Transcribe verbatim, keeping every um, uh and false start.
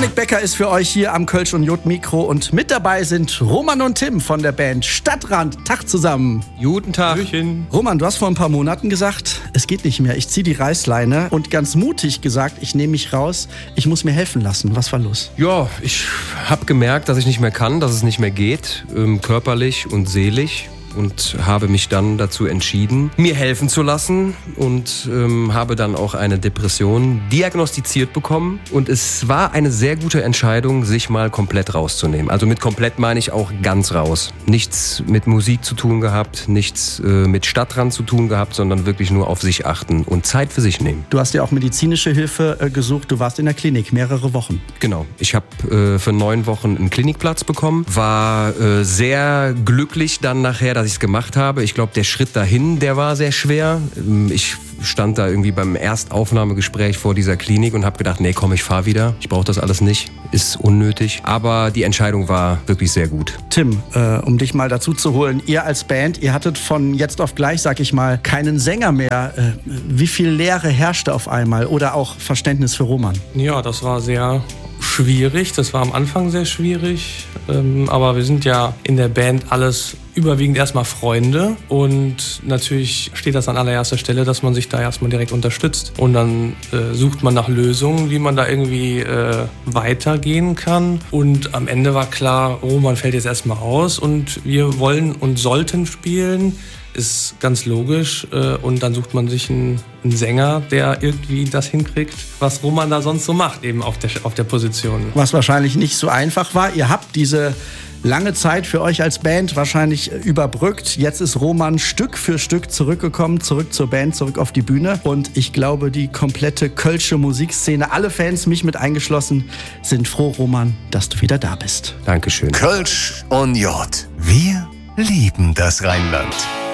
Dominik Becker ist für euch hier am Kölsch und Jod Mikro und mit dabei sind Roman und Tim von der Band Stadtrand. Tag zusammen. Guten Tag. Hallöchen. Roman, du hast vor ein paar Monaten gesagt, es geht nicht mehr, ich ziehe die Reißleine und ganz mutig gesagt, ich nehme mich raus, ich muss mir helfen lassen. Was war los? Ja, ich habe gemerkt, dass ich nicht mehr kann, dass es nicht mehr geht, ähm, körperlich und seelisch. Und habe mich dann dazu entschieden, mir helfen zu lassen und ähm, habe dann auch eine Depression diagnostiziert bekommen. Und es war eine sehr gute Entscheidung, sich mal komplett rauszunehmen. Also mit komplett meine ich auch ganz raus. Nichts mit Musik zu tun gehabt, nichts äh, mit Stadtrand zu tun gehabt, sondern wirklich nur auf sich achten und Zeit für sich nehmen. Du hast ja auch medizinische Hilfe äh, gesucht, du warst in der Klinik mehrere Wochen. Genau, ich habe äh, für neun Wochen einen Klinikplatz bekommen, war äh, sehr glücklich dann nachher, dass ich es gemacht habe. Ich glaube, der Schritt dahin, der war sehr schwer. Ich stand da irgendwie beim Erstaufnahmegespräch vor dieser Klinik und habe gedacht, nee, komm, ich fahr wieder. Ich brauche das alles nicht, ist unnötig. Aber die Entscheidung war wirklich sehr gut. Tim, äh, um dich mal dazu zu holen, ihr als Band, ihr hattet von jetzt auf gleich, sag ich mal, keinen Sänger mehr. Äh, wie viel Leere herrschte auf einmal oder auch Verständnis für Roman? Ja, das war sehr schwierig. Das war am Anfang sehr schwierig. Ähm, aber wir sind ja in der Band alles überwiegend erstmal Freunde und natürlich steht das an allererster Stelle, dass man sich da erstmal direkt unterstützt und dann äh, sucht man nach Lösungen, wie man da irgendwie äh, weitergehen kann und am Ende war klar, Roman fällt jetzt erstmal aus und wir wollen und sollten spielen, ist ganz logisch äh, und dann sucht man sich einen, einen Sänger, der irgendwie das hinkriegt, was Roman da sonst so macht, eben auf der, auf der Position. Was wahrscheinlich nicht so einfach war, ihr habt diese lange Zeit für euch als Band wahrscheinlich überbrückt. Jetzt ist Roman Stück für Stück zurückgekommen, zurück zur Band, zurück auf die Bühne. Und ich glaube, die komplette kölsche Musikszene, alle Fans, mich mit eingeschlossen, sind froh, Roman, dass du wieder da bist. Dankeschön. Kölsch und Jod. Wir lieben das Rheinland.